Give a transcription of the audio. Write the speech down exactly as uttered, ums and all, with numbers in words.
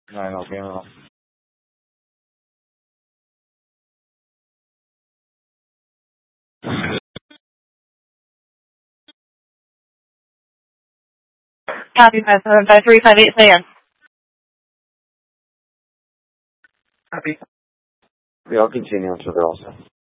nine, okay, well. Copy five seven five three five eight, say again. Copy. Yeah, I'll continue until they're all set.